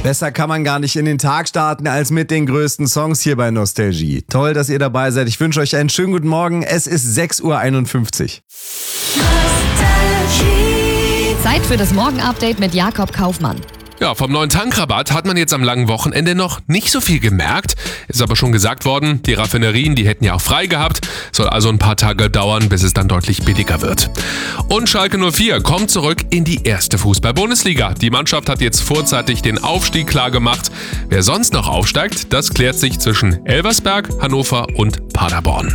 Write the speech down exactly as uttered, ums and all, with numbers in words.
Besser kann man gar nicht in den Tag starten als mit den größten Songs hier bei Nostalgie. Toll, dass ihr dabei seid. Ich wünsche euch einen schönen guten Morgen. Es ist sechs Uhr einundfünfzig. Zeit für das Morgenupdate mit Jakob Kaufmann. Ja, vom neuen Tankrabatt hat man jetzt am langen Wochenende noch nicht so viel gemerkt. Ist aber schon gesagt worden, die Raffinerien, die hätten ja auch frei gehabt. Soll also ein paar Tage dauern, bis es dann deutlich billiger wird. Und Schalke null vier kommt zurück in die erste Fußball-Bundesliga. Die Mannschaft hat jetzt vorzeitig den Aufstieg klargemacht. Wer sonst noch aufsteigt, das klärt sich zwischen Elversberg, Hannover und Paderborn.